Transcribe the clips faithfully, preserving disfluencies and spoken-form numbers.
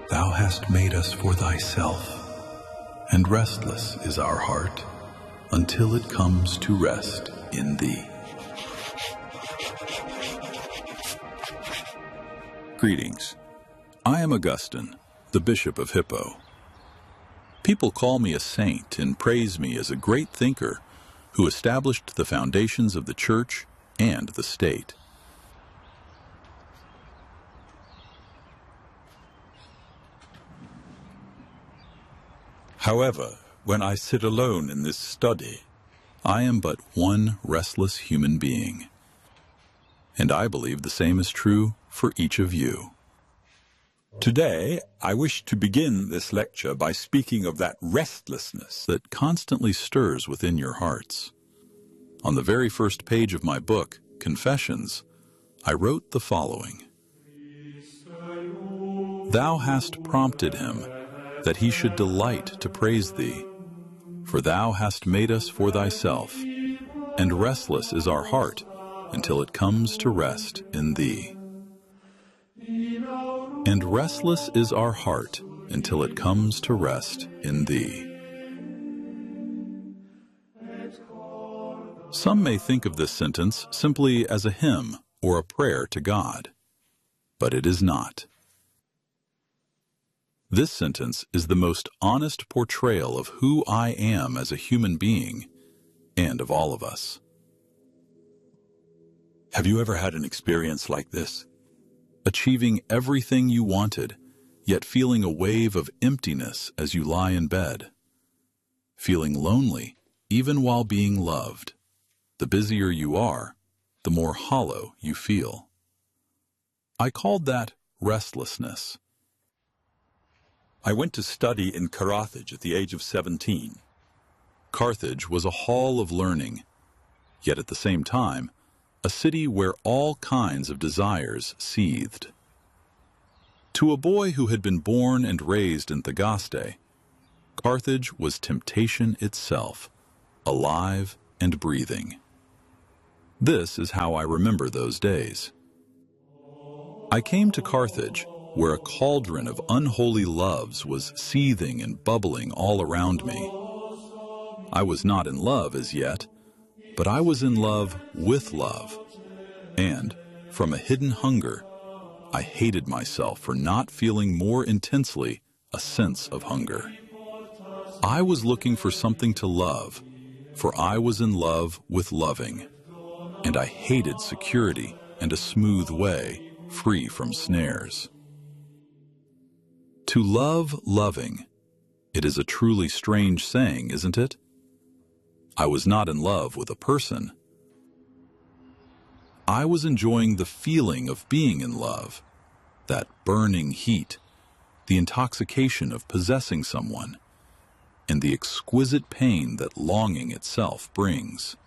Thou hast made us for thyself, and restless is our heart until it comes to rest in thee. Greetings. I am Augustine, the Bishop of Hippo. People call me a saint and praise me as a great thinker who established the foundations of the Church and the state. However, when I sit alone in this study, I am but one restless human being. And I believe the same is true for each of you. Today, I wish to begin this lecture by speaking of that restlessness that constantly stirs within your hearts. On the very first page of my book, Confessions, I wrote the following. Thou hast prompted him that he should delight to praise thee, for thou hast made us for thyself, and restless is our heart until it comes to rest in thee. And restless is our heart until it comes to rest in thee. Some may think of this sentence simply as a hymn or a prayer to God, but it is not. This sentence is the most honest portrayal of who I am as a human being and of all of us. Have you ever had an experience like this? Achieving everything you wanted, yet feeling a wave of emptiness as you lie in bed. Feeling lonely, even while being loved. The busier you are, the more hollow you feel. I called that restlessness. I went to study in Carthage at the age of seventeen. Carthage was a hall of learning, yet at the same time, a city where all kinds of desires seethed. To a boy who had been born and raised in Thagaste, Carthage was temptation itself, alive and breathing. This is how I remember those days. I came to Carthage, where a cauldron of unholy loves was seething and bubbling all around me. I was not in love as yet, but I was in love with love. And, from a hidden hunger, I hated myself for not feeling more intensely a sense of hunger. I was looking for something to love, for I was in love with loving, and I hated security and a smooth way, free from snares. To love loving, it is a truly strange saying, isn't it? I was not in love with a person. I was enjoying the feeling of being in love, that burning heat, the intoxication of possessing someone, and the exquisite pain that longing itself brings.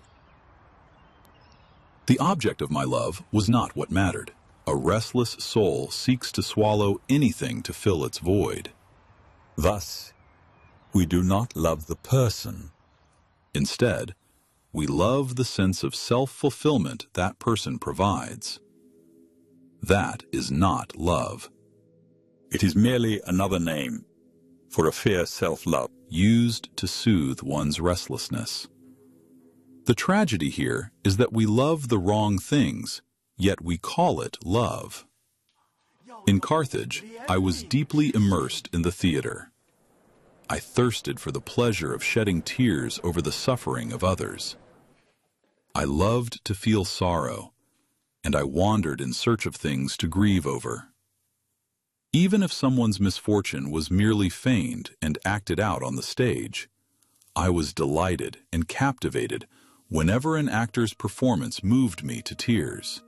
The object of my love was not what mattered. A restless soul seeks to swallow anything to fill its void. Thus, we do not love the person. Instead, we love the sense of self-fulfillment that person provides. That is not love. It is merely another name for a fierce self-love used to soothe one's restlessness. The tragedy here is that we love the wrong things, yet we call it love. In Carthage, I was deeply immersed in the theater. I thirsted for the pleasure of shedding tears over the suffering of others. I loved to feel sorrow, and I wandered in search of things to grieve over. Even if someone's misfortune was merely feigned and acted out on the stage, I was delighted and captivated whenever an actor's performance moved me to tears.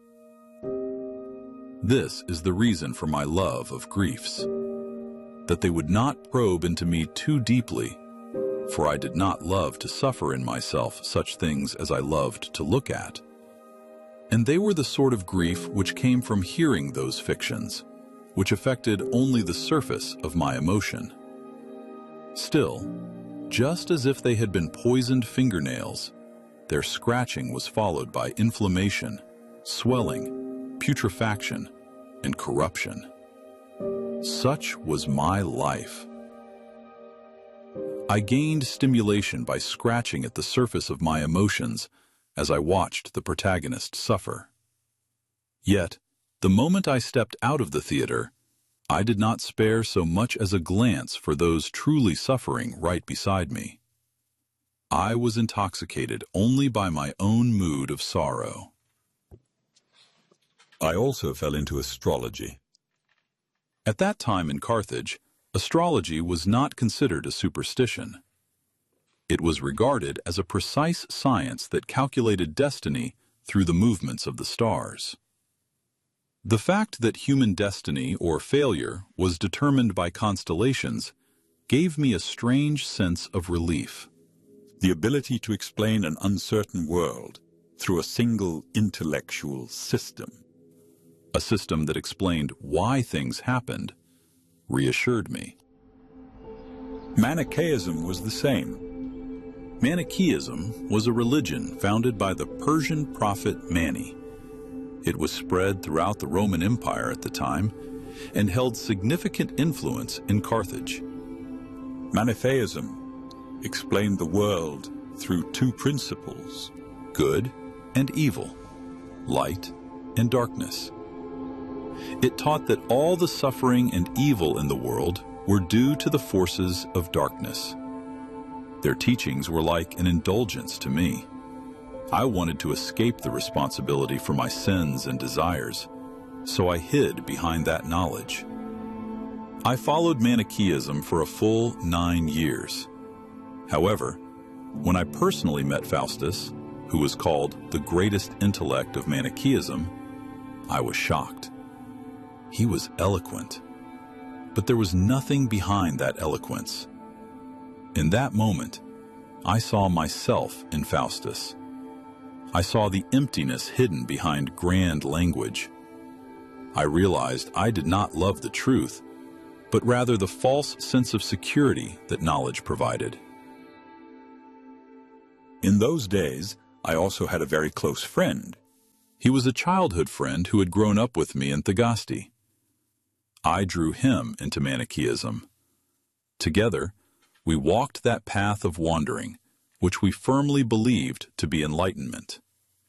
This is the reason for my love of griefs, that they would not probe into me too deeply, for I did not love to suffer in myself such things as I loved to look at. And they were the sort of grief which came from hearing those fictions, which affected only the surface of my emotion. Still, just as if they had been poisoned fingernails, their scratching was followed by inflammation, swelling, putrefaction, and corruption. Such was my life. I gained stimulation by scratching at the surface of my emotions as I watched the protagonist suffer. Yet, the moment I stepped out of the theater, I did not spare so much as a glance for those truly suffering right beside me. I was intoxicated only by my own mood of sorrow. I also fell into astrology. At that time in Carthage, astrology was not considered a superstition. It was regarded as a precise science that calculated destiny through the movements of the stars. The fact that human destiny or failure was determined by constellations gave me a strange sense of relief. The ability to explain an uncertain world through a single intellectual system, a system that explained why things happened, reassured me. Manichaeism was the same. Manichaeism was a religion founded by the Persian prophet Mani. It was spread throughout the Roman Empire at the time and held significant influence in Carthage. Manichaeism explained the world through two principles: good and evil, light and darkness. It taught that all the suffering and evil in the world were due to the forces of darkness. Their teachings were like an indulgence to me. I wanted to escape the responsibility for my sins and desires, so I hid behind that knowledge. I followed Manichaeism for a full nine years. However, when I personally met Faustus, who was called the greatest intellect of Manichaeism, I was shocked. He was eloquent, but there was nothing behind that eloquence. In that moment, I saw myself in Faustus. I saw the emptiness hidden behind grand language. I realized I did not love the truth, but rather the false sense of security that knowledge provided. In those days, I also had a very close friend. He was a childhood friend who had grown up with me in Thagaste. I drew him into Manichaeism. Together, we walked that path of wandering, which we firmly believed to be enlightenment.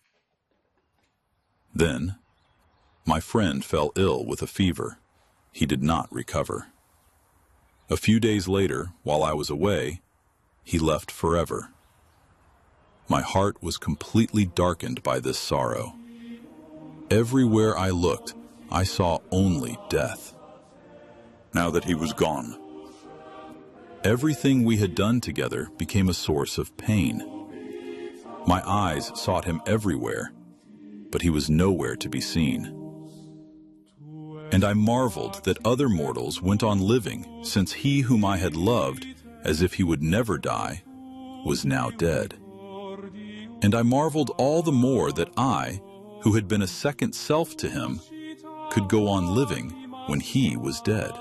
Then, my friend fell ill with a fever. He did not recover. A few days later, while I was away, he left forever. My heart was completely darkened by this sorrow. Everywhere I looked, I saw only death. Now that he was gone, everything we had done together became a source of pain. My eyes sought him everywhere, but he was nowhere to be seen. And I marveled that other mortals went on living, since he whom I had loved, as if he would never die, was now dead. And I marveled all the more that I, who had been a second self to him, could go on living when he was dead.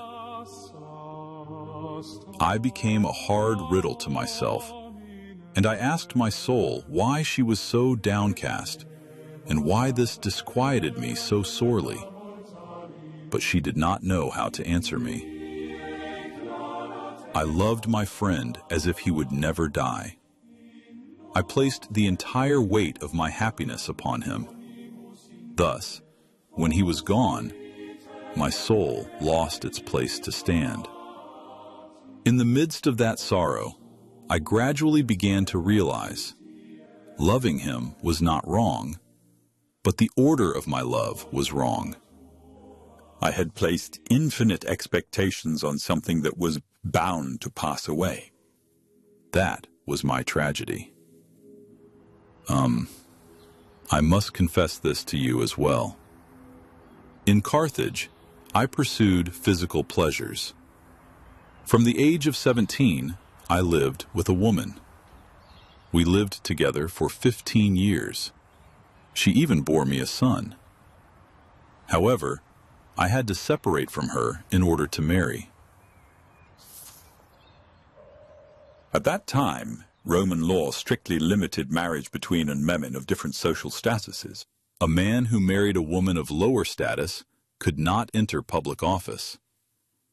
I became a hard riddle to myself, and I asked my soul why she was so downcast, and why this disquieted me so sorely. But she did not know how to answer me. I loved my friend as if he would never die. I placed the entire weight of my happiness upon him. Thus, when he was gone, my soul lost its place to stand. In the midst of that sorrow, I gradually began to realize loving him was not wrong, but the order of my love was wrong. I had placed infinite expectations on something that was bound to pass away. That was my tragedy. Um, I must confess this to you as well. In Carthage, I pursued physical pleasures. From the age of seventeen, I lived with a woman. We lived together for fifteen years. She even bore me a son. However, I had to separate from her in order to marry. At that time, Roman law strictly limited marriage between men of different social statuses. A man who married a woman of lower status could not enter public office.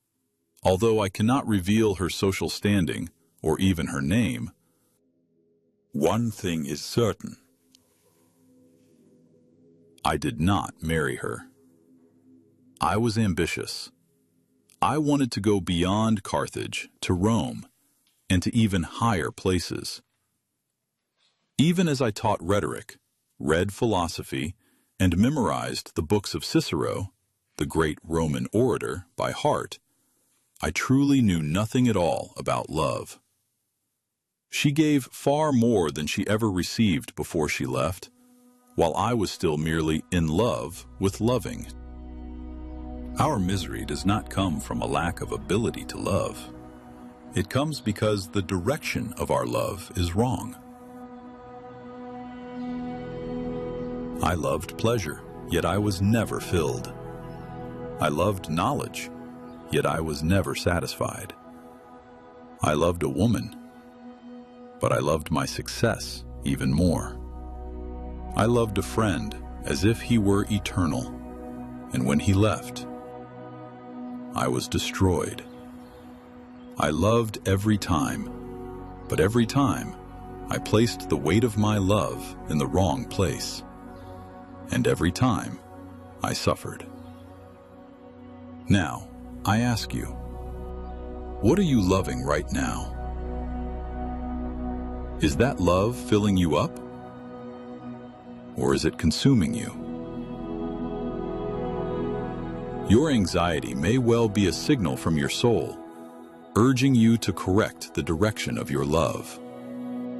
Although I cannot reveal her social standing or even her name, one thing is certain. I did not marry her. I was ambitious. I wanted to go beyond Carthage to Rome and to even higher places. Even as I taught rhetoric, read philosophy, and memorized the books of Cicero, the great Roman orator, by heart, I truly knew nothing at all about love. She gave far more than she ever received before she left, while I was still merely in love with loving. Our misery does not come from a lack of ability to love. It comes because the direction of our love is wrong. I loved pleasure, yet I was never filled. I loved knowledge, yet I was never satisfied. I loved a woman, but I loved my success even more. I loved a friend as if he were eternal, and when he left, I was destroyed. I loved every time, but every time I placed the weight of my love in the wrong place, and every time I suffered. Now, I ask you, what are you loving right now? Is that love filling you up? Or is it consuming you? Your anxiety may well be a signal from your soul, urging you to correct the direction of your love.